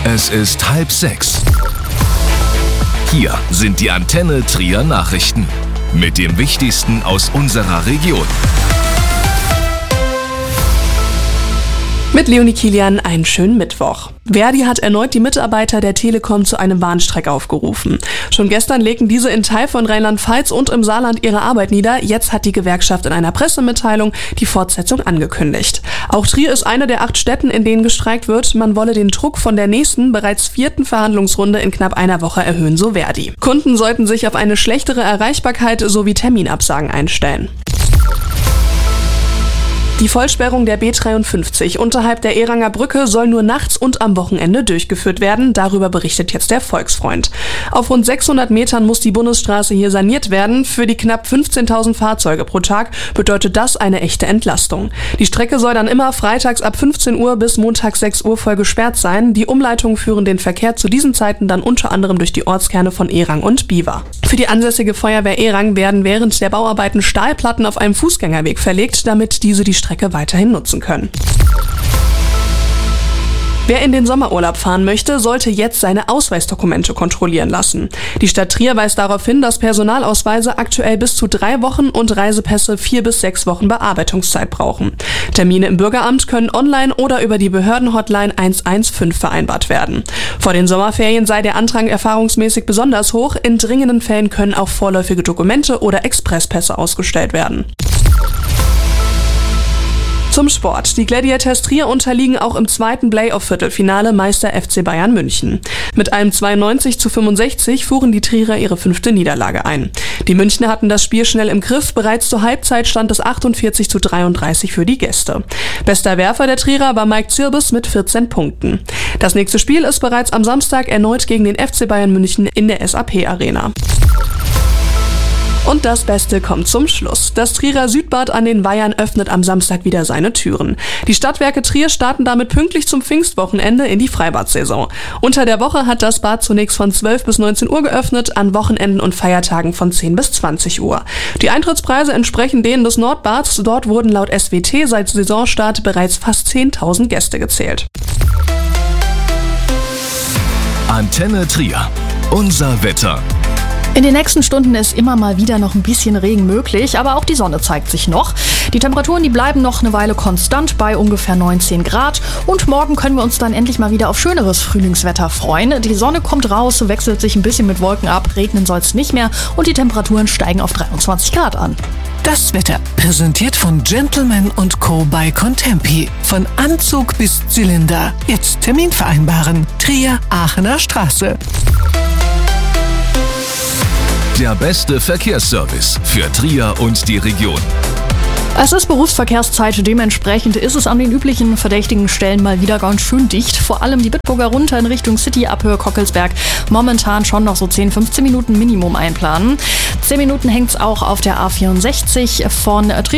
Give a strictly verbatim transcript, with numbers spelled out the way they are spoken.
Es ist halb sechs. Hier sind die Antenne Trier Nachrichten mit dem Wichtigsten aus unserer Region. Mit Leonie Kilian einen schönen Mittwoch. Verdi hat erneut die Mitarbeiter der Telekom zu einem Warnstreik aufgerufen. Schon gestern legten diese in Teil von Rheinland-Pfalz und im Saarland ihre Arbeit nieder. Jetzt hat die Gewerkschaft in einer Pressemitteilung die Fortsetzung angekündigt. Auch Trier ist eine der acht Städten, in denen gestreikt wird. Man wolle den Druck von der nächsten, bereits vierten Verhandlungsrunde in knapp einer Woche erhöhen, so Verdi. Kunden sollten sich auf eine schlechtere Erreichbarkeit sowie Terminabsagen einstellen. Die Vollsperrung der B dreiundfünfzig unterhalb der Ehranger Brücke soll nur nachts und am Wochenende durchgeführt werden. Darüber berichtet jetzt der Volksfreund. Auf rund sechshundert Metern muss die Bundesstraße hier saniert werden. Für die knapp fünfzehntausend Fahrzeuge pro Tag bedeutet das eine echte Entlastung. Die Strecke soll dann immer freitags ab fünfzehn Uhr bis montags sechs Uhr voll gesperrt sein. Die Umleitungen führen den Verkehr zu diesen Zeiten dann unter anderem durch die Ortskerne von Ehrang und Biewer. Für die ansässige Feuerwehr Ehrang werden während der Bauarbeiten Stahlplatten auf einem Fußgängerweg verlegt, damit diese die Strecke weiterhin nutzen können. Wer in den Sommerurlaub fahren möchte, sollte jetzt seine Ausweisdokumente kontrollieren lassen. Die Stadt Trier weist darauf hin, dass Personalausweise aktuell bis zu drei Wochen und Reisepässe vier bis sechs Wochen Bearbeitungszeit brauchen. Termine im Bürgeramt können online oder über die Behördenhotline eins eins fünf vereinbart werden. Vor den Sommerferien sei der Andrang erfahrungsmäßig besonders hoch. In dringenden Fällen können auch vorläufige Dokumente oder Expresspässe ausgestellt werden. Zum Sport. Die Gladiators Trier unterliegen auch im zweiten Play-off-Viertelfinale Meister F C Bayern München. Mit einem zweiundneunzig zu fünfundsechzig fuhren die Trierer ihre fünfte Niederlage ein. Die Münchner hatten das Spiel schnell im Griff. Bereits zur Halbzeit stand es achtundvierzig zu dreiunddreißig für die Gäste. Bester Werfer der Trierer war Mike Zirbis mit vierzehn Punkten. Das nächste Spiel ist bereits am Samstag erneut gegen den F C Bayern München in der S A P-Arena. Und das Beste kommt zum Schluss. Das Trierer Südbad an den Weihern öffnet am Samstag wieder seine Türen. Die Stadtwerke Trier starten damit pünktlich zum Pfingstwochenende in die Freibadsaison. Unter der Woche hat das Bad zunächst von zwölf bis neunzehn Uhr geöffnet, an Wochenenden und Feiertagen von zehn bis zwanzig Uhr. Die Eintrittspreise entsprechen denen des Nordbads. Dort wurden laut S W T seit Saisonstart bereits fast zehntausend Gäste gezählt. Antenne Trier. Unser Wetter. In den nächsten Stunden ist immer mal wieder noch ein bisschen Regen möglich, aber auch die Sonne zeigt sich noch. Die Temperaturen, die bleiben noch eine Weile konstant bei ungefähr neunzehn Grad. Und morgen können wir uns dann endlich mal wieder auf schöneres Frühlingswetter freuen. Die Sonne kommt raus, wechselt sich ein bisschen mit Wolken ab, regnen soll es nicht mehr und die Temperaturen steigen auf dreiundzwanzig Grad an. Das Wetter präsentiert von Gentleman und Co. bei Contempi. Von Anzug bis Zylinder. Jetzt Termin vereinbaren. Trier, Aachener Straße. Der beste Verkehrsservice für Trier und die Region. Es ist Berufsverkehrszeit, dementsprechend ist es an den üblichen verdächtigen Stellen mal wieder ganz schön dicht. Vor allem die Bitburger runter in Richtung City ab Höhe Kockelsberg. Momentan schon noch so zehn, fünfzehn Minuten Minimum einplanen. zehn Minuten hängt's auch auf der A vierundsechzig von Trier